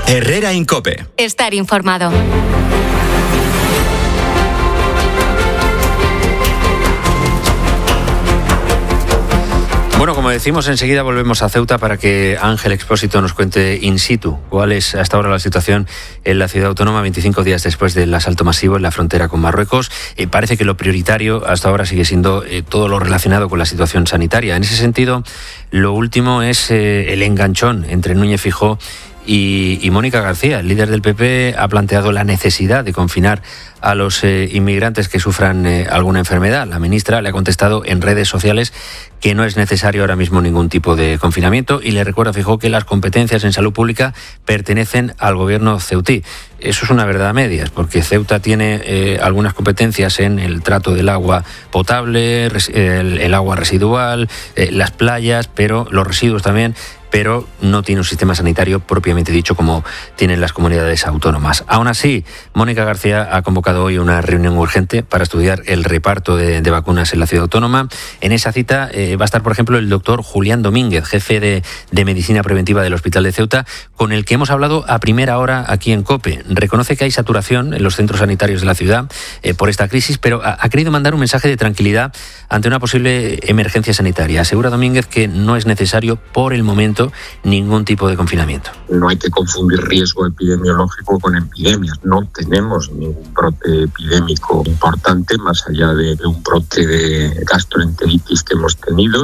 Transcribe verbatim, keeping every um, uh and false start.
Herrera en COPE. Estar informado. Bueno, como decimos, enseguida volvemos a Ceuta para que Ángel Expósito nos cuente in situ cuál es hasta ahora la situación en la ciudad autónoma veinticinco días después del asalto masivo en la frontera con Marruecos. Eh, parece que lo prioritario hasta ahora sigue siendo eh, todo lo relacionado con la situación sanitaria. En ese sentido, lo último es eh, el enganchón entre Núñez Feijóo y, y Mónica García. El líder del P P ha planteado la necesidad de confinar a los eh, inmigrantes que sufran eh, alguna enfermedad. La ministra le ha contestado en redes sociales que no es necesario ahora mismo ningún tipo de confinamiento y le recuerda a Feijóo que las competencias en salud pública pertenecen al gobierno ceutí. Eso es una verdad a medias, porque Ceuta tiene eh, algunas competencias en el trato del agua potable, res, el, el agua residual, eh, las playas, pero los residuos también, pero no tiene un sistema sanitario propiamente dicho como tienen las comunidades autónomas. Aún así, Mónica García ha convocado hoy una reunión urgente para estudiar el reparto de, de vacunas en la ciudad autónoma. En esa cita eh, va a estar, por ejemplo, el doctor Julián Domínguez, jefe de, de Medicina Preventiva del Hospital de Ceuta, con el que hemos hablado a primera hora aquí en COPE. Reconoce que hay saturación en los centros sanitarios de la ciudad eh, por esta crisis, pero ha, ha querido mandar un mensaje de tranquilidad ante una posible emergencia sanitaria. Asegura Domínguez que no es necesario por el momento ningún tipo de confinamiento. No hay que confundir riesgo epidemiológico con epidemias. No tenemos ningún brote epidémico importante más allá de un brote de gastroenteritis que hemos tenido.